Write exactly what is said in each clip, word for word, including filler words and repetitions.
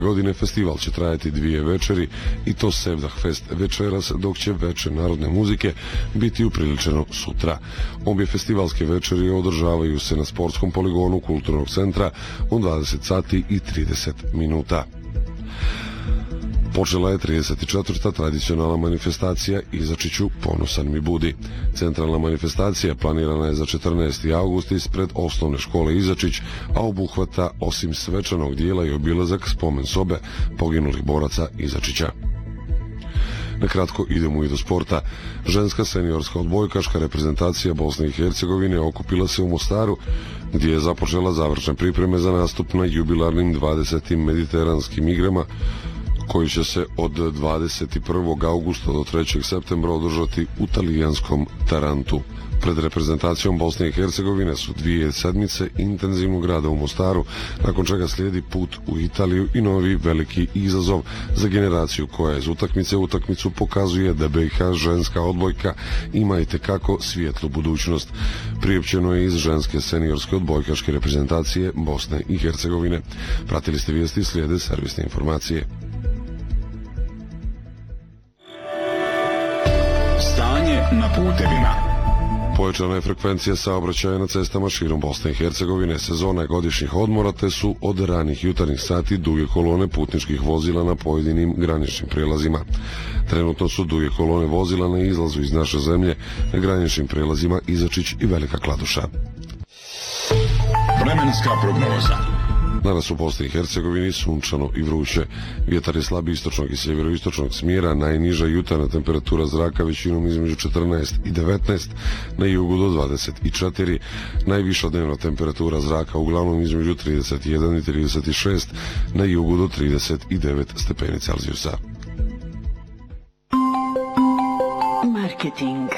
Godine festival će trajati dvije večeri i to Sevdah Fest večeras, dok će večer narodne muzike biti upriličeno sutra. Obje festivalske večeri održavaju se na sportskom poligonu Kulturnog centra u dvadeset sati i trideset minuta. Počela je trideset četvrta tradicionalna manifestacija Izačiću ponosan mi budi. Centralna manifestacija planirana je za četrnaesti avgust ispred osnovne škole Izačić, a obuhvata osim svečanog dijela i obilazak spomen sobe poginulih boraca Izačića. Nakratko idemo i do sporta. Ženska seniorska odbojkaška reprezentacija Bosne i Hercegovine okupila se u Mostaru, gdje je započela završne pripreme za nastup na jubilarnim dvadesetim mediteranskim igrama, koji će se od dvadeset prvog augusta do trećeg septembra održati u talijanskom Tarantu. Pred reprezentacijom Bosne i Hercegovine su dvije sedmice intenzivnog rada u Mostaru, nakon čega slijedi put u Italiju i novi veliki izazov za generaciju koja iz utakmice u utakmicu pokazuje da B i H ženska odbojka ima itekako svijetlu budućnost. Priopćeno je iz ženske seniorske odbojkaške reprezentacije Bosne i Hercegovine. Pratili ste vijesti, slijede servisne informacije. Stanje na putevima. Pojačana je frekvencija saobraćaja na cestama širom Bosne i Hercegovine. Sezona je godišnjih odmora, te su od ranih jutarnjih sati duge kolone putničkih vozila na pojedinim graničnim prijelazima. Trenutno su duge kolone vozila na izlazu iz naše zemlje na graničnim prijelazima Izačić i Velika Kladuša. Vremenska prognoza. Danas u Bosni i Hercegovini sunčano i vruće. Vjetar je slab istočnog i sjeveroistočnog smjera, najniža jutarnja temperatura zraka većinom između četrnaest i devetnaest, na jugu do dvadeset četiri, najviša dnevna temperatura zraka uglavnom između trideset jedan i trideset šest, na jugu do trideset devet stepeni Celzijusa. Marketing.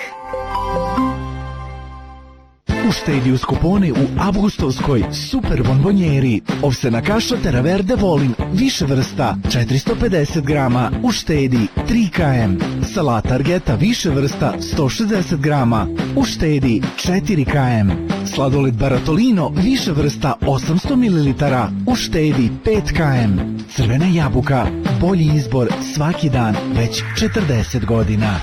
Uštedi uz kupone u avgustovskoj super bombonjeri. Ovsena kaša Teraverde Volin, više vrsta, četiristo pedeset grama, uštedi tri kilograma. Salata Argeta, više vrsta, sto šezdeset grama, uštedi četiri kilograma. Sladoled Baratolino, više vrsta, osamsto mililitara, uštedi pet kilograma. Crvena jabuka, bolji izbor svaki dan, već četrdeset godina.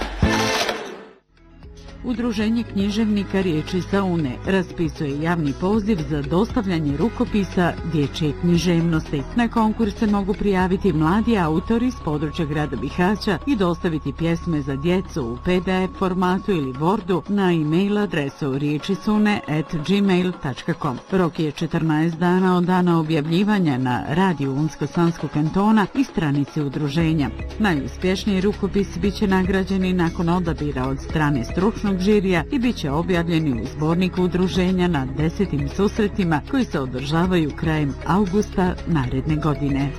Udruženje književnika Riječi za une raspisuje javni poziv za dostavljanje rukopisa dječje književnosti. Na konkurs se mogu prijaviti mladi autori s područja grada Bihaća i dostaviti pjesme za djecu u P D F formatu ili Wordu na e-mail adresu riječisune at gmail dot com. Rok je četrnaest dana od dana objavljivanja na radiju Unsko-Sanskog kantona i stranici udruženja. Najuspješniji rukopis bit će nagrađeni nakon odabira od strane stručnog žirija i bit će objavljeni u zborniku udruženja na desetim susretima koji se održavaju krajem avgusta naredne godine.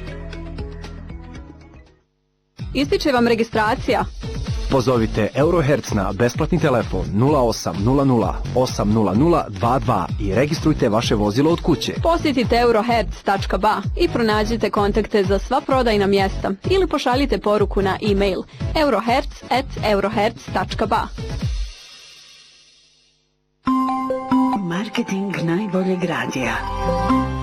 Ističe vam registracija? Pozovite Eurohertz na besplatni telefon nula osam nula nula osam nula nula dva dva i registrujte vaše vozilo od kuće. Posjetite eurohertz dot ba i pronađite kontakte za sva prodajna mjesta ili pošaljite poruku na e-mail eurohertz at eurohertz dot ba. Marketing najboljeg radija.